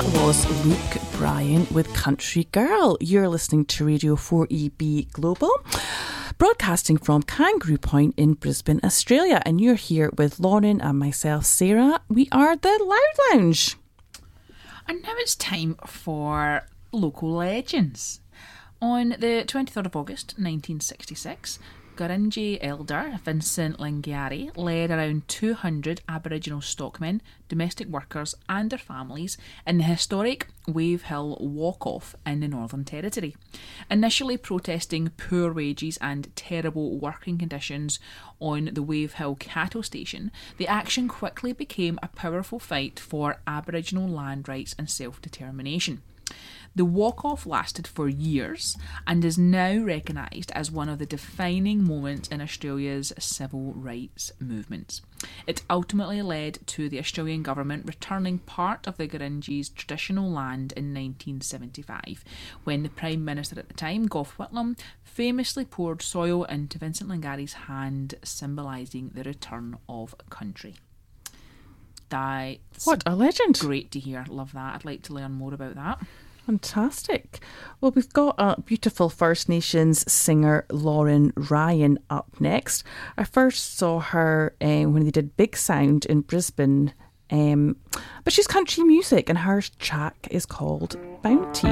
That was Luke Bryan with Country Girl. You're listening to Radio 4EB Global, broadcasting from Kangaroo Point in Brisbane, Australia. And you're here with Lauren and myself, Sarah. We are the Loud Lounge. And now it's time for local legends. On the 23rd of August 1966, Gurindji elder Vincent Lingiari led around 200 Aboriginal stockmen, domestic workers and their families in the historic Wave Hill Walk-Off in the Northern Territory. Initially protesting poor wages and terrible working conditions on the Wave Hill cattle station, the action quickly became a powerful fight for Aboriginal land rights and self-determination. The walk-off lasted for years and is now recognised as one of the defining moments in Australia's civil rights movements. It ultimately led to the Australian government returning part of the Gurindji's traditional land in 1975, when the Prime Minister at the time, Gough Whitlam, famously poured soil into Vincent Lingiari's hand, symbolising the return of country. What a legend. Great to hear. Love that. I'd like to learn more about that. Fantastic. Well, we've got a beautiful First Nations singer, Lauren Ryan, up next. I first saw her when they did Big Sound in Brisbane, but she's country music and her track is called Bounty.